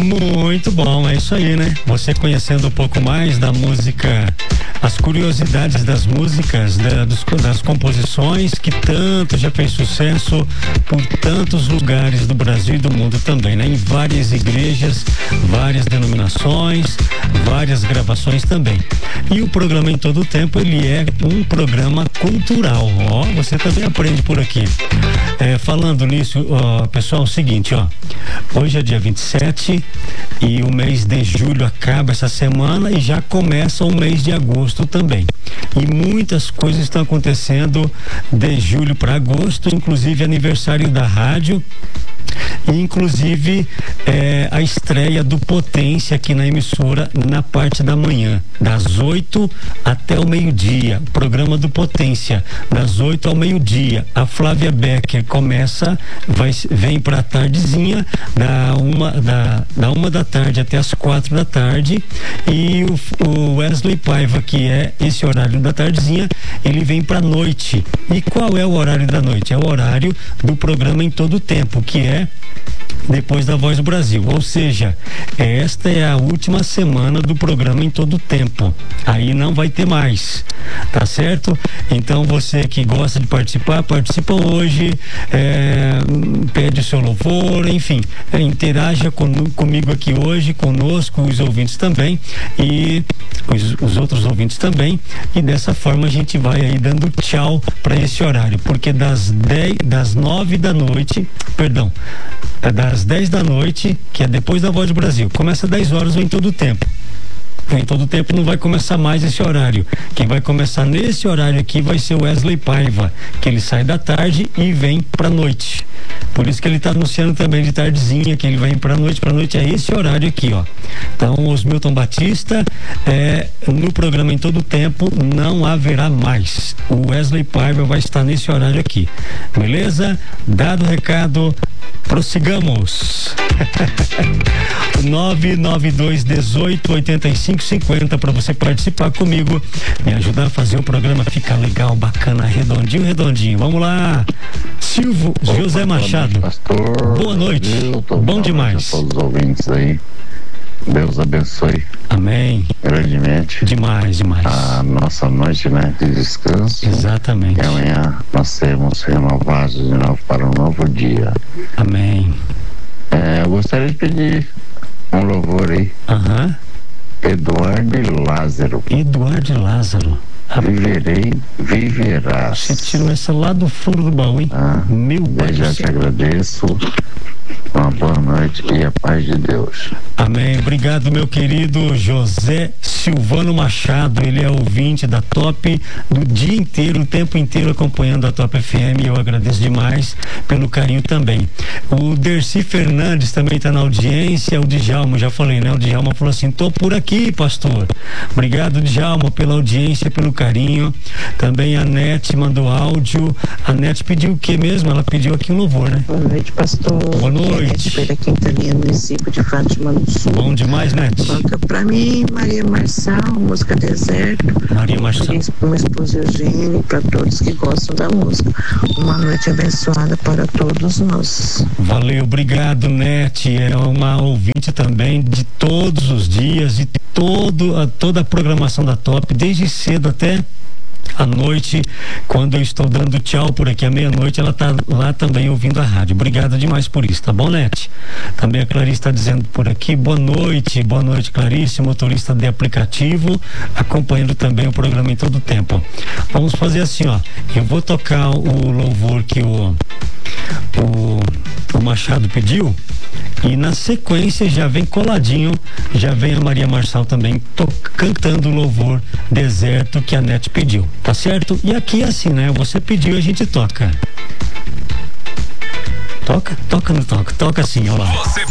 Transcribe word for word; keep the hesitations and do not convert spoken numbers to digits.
Muito bom, é isso aí, né? Você conhecendo um pouco mais da música, as curiosidades das músicas, da, dos, das composições que tanto já fez sucesso por tantos lugares do Brasil e do mundo também, né? Em várias igrejas, várias denominações, várias gravações também. E o programa Em Todo Tempo, ele é um programa cultural, ó, você também aprende por aqui. É, falando nisso, ó, pessoal, é o seguinte, ó, hoje é dia vinte e sete e o mês de julho acaba essa semana e já começa o mês de agosto também. E muitas coisas estão acontecendo de julho para agosto, inclusive aniversário da rádio. E inclusive é, a estreia do Potência aqui na emissora na parte da manhã, das oito até o meio-dia. O programa do Potência, das oito ao meio-dia. A Flávia Becker começa, vai, vem para a tardezinha, da uma da, da uma da tarde até as quatro da tarde. E o, o Wesley Paiva, que é esse horário da tardezinha, ele vem para a noite. E qual é o horário da noite? É o horário do programa Em Todo Tempo, que é depois da Voz do Brasil, ou seja, esta é a última semana do programa Em Todo Tempo, aí não vai ter mais, tá certo? Então você que gosta de participar, participa hoje, é, pede o seu louvor, enfim, é, interaja com, comigo aqui hoje, conosco, os ouvintes também e os, os outros ouvintes também, e dessa forma a gente vai aí dando tchau para esse horário, porque das dez, das nove da noite, perdão, é das dez da noite, que é depois da Voz do Brasil, começa às dez horas ou Em Todo Tempo. Em Todo Tempo não vai começar mais esse horário. Quem vai começar nesse horário aqui vai ser o Wesley Paiva, que ele sai da tarde e vem pra noite. Por isso que ele está anunciando também de tardezinha, que ele vai pra noite. Pra noite é esse horário aqui, ó. Então, os Milton Batista, é, no programa Em Todo Tempo, não haverá mais. O Wesley Paiva vai estar nesse horário aqui. Beleza? Dado o recado, prossigamos. nove nove dois dezoito oitenta e cinco cinquenta para você participar comigo, me ajudar a fazer o programa ficar legal, bacana, redondinho, redondinho. Vamos lá, Silvio Opa, José Machado. Pastor, boa noite. Milton, bom demais. A todos os ouvintes aí. Deus abençoe. Amém. Grandemente. Demais, demais. A nossa noite, né, de descanso. Exatamente. E amanhã nós seremos renovados de novo para um novo dia. Amém. É, eu gostaria de pedir um louvor aí. Aham. Uhum. Eduardo e Lázaro. Eduardo e Lázaro. Viverei, viverás. Você tirou essa lá do fundo do baú, hein? Ah, Meu Deus. Já te agradeço. Uma boa noite e a paz de Deus. Amém. Obrigado, meu querido José Silvano Machado. Ele é ouvinte da Top do dia inteiro, o tempo inteiro acompanhando a Top F M. Eu agradeço demais pelo carinho também. O Dercy Fernandes também está na audiência. O Djalma, já falei, né? O Djalma falou assim: tô por aqui, pastor. Obrigado, Djalma, pela audiência, pelo carinho. Também a Nete mandou áudio. A Nete pediu o que mesmo? Ela pediu aqui um louvor, né? Boa noite, pastor. Boa noite. Pela Quintaninha, município de Fátima do Sul. Bom demais, Nete. Toca pra mim, Maria Marçal, música Deserto. Maria Marçal. Para minha esposa Eugênia, para todos que gostam da música. Uma noite abençoada para todos nós. Valeu, obrigado, Nete. É uma ouvinte também de todos os dias, de todo, a, toda a programação da Top, desde cedo até à noite, quando eu estou dando tchau por aqui à meia-noite, ela está lá também ouvindo a rádio. Obrigado demais por isso, tá bom, Nete? Também a Clarice está dizendo por aqui: boa noite, boa noite, Clarice, motorista de aplicativo, acompanhando também o programa Em Todo Tempo. Vamos fazer assim, ó, eu vou tocar o louvor que o o, o Machado pediu, e na sequência já vem coladinho, já vem a Maria Marçal também to, cantando o louvor Deserto que a Nete pediu, tá certo? E aqui é assim, né? Você pediu, a gente toca. Toca? Toca, não toca? Toca assim, ó lá. Você